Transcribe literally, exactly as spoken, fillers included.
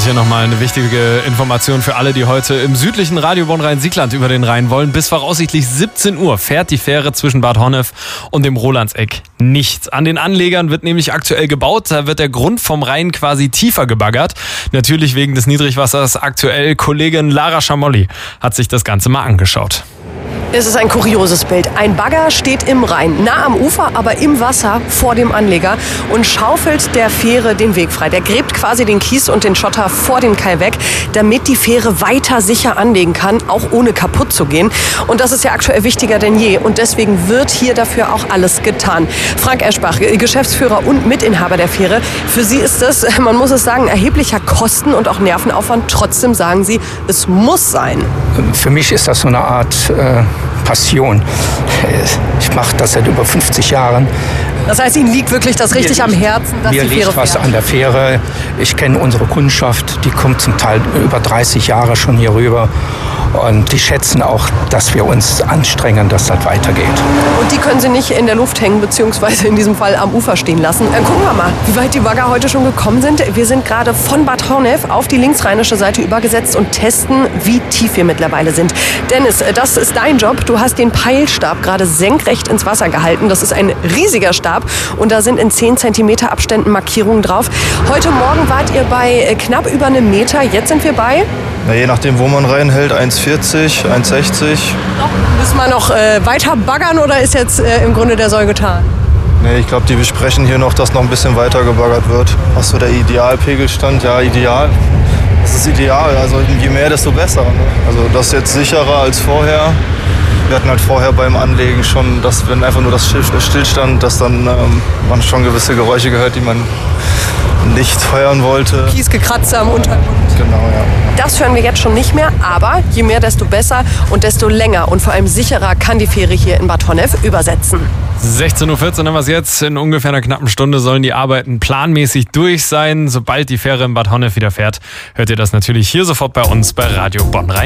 hier nochmal eine wichtige Information für alle, die heute im südlichen Radio Bonn-Rhein-Siegland über den Rhein wollen. Bis voraussichtlich siebzehn Uhr fährt die Fähre zwischen Bad Honnef und dem Rolandseck nicht. An den Anlegern wird nämlich aktuell gebaut. Da wird der Grund vom Rhein quasi tiefer gebaggert. Natürlich wegen des Niedrigwassers aktuell. Kollegin Lara Schamolli hat sich das Ganze mal angeschaut. Es ist ein kurioses Bild. Ein Bagger steht im Rhein, nah am Ufer, aber im Wasser vor dem Anleger und schaufelt der Fähre den Weg frei. Der gräbt quasi den Kies und den Schotter vor den Kai weg, damit die Fähre weiter sicher anlegen kann, auch ohne kaputt zu gehen. Und das ist ja aktuell wichtiger denn je. Und deswegen wird hier dafür auch alles getan. Frank Eschbach, Geschäftsführer und Mitinhaber der Fähre. Für Sie ist das, man muss es sagen, erheblicher Kosten- und auch Nervenaufwand. Trotzdem sagen Sie, es muss sein. Für mich ist das so eine Art äh Passion. Ich mache das seit über fünfzig Jahren. Das heißt, Ihnen liegt wirklich das richtig am Herzen, dass mir die Fähre liegt was fährt. an der Fähre. Ich kenne unsere Kundschaft, die kommt zum Teil über dreißig Jahre schon hier rüber. Und die schätzen auch, dass wir uns anstrengen, dass das weitergeht. Und die können Sie nicht in der Luft hängen, beziehungsweise in diesem Fall am Ufer stehen lassen. Dann gucken wir mal, wie weit die Bagger heute schon gekommen sind. Wir sind gerade von Bad Honnef auf die linksrheinische Seite übergesetzt und testen, wie tief wir mittlerweile sind. Dennis, das ist dein Job. Du hast den Peilstab gerade senkrecht ins Wasser gehalten. Das ist ein riesiger Stab und da sind in zehn Zentimeter Abständen Markierungen drauf. Heute Morgen wart ihr bei knapp über einem Meter. Jetzt sind wir bei... Na, je nachdem, wo man reinhält, eins vierzig, eins sechzig. Müssen wir noch äh, weiter baggern oder ist jetzt äh, im Grunde der Soll getan? Nee, ich glaube, die besprechen hier noch, dass noch ein bisschen weiter gebaggert wird. Was so der Idealpegelstand? Ja, ideal. Das ist ideal. Also je mehr, desto besser. Ne? Also das ist jetzt sicherer als vorher. Wir hatten halt vorher beim Anlegen schon, dass wenn einfach nur das Schiff stillstand, dass dann ähm, man schon gewisse Geräusche gehört, die man nicht hören wollte. Kiesgekratzer am Untergrund. Genau, ja. Das hören wir jetzt schon nicht mehr, aber je mehr, desto besser und desto länger und vor allem sicherer kann die Fähre hier in Bad Honnef übersetzen. sechzehn Uhr vierzehn haben wir es jetzt. In ungefähr einer knappen Stunde sollen die Arbeiten planmäßig durch sein. Sobald die Fähre in Bad Honnef wieder fährt, hört ihr das natürlich hier sofort bei uns bei Radio Bonn-Rhein.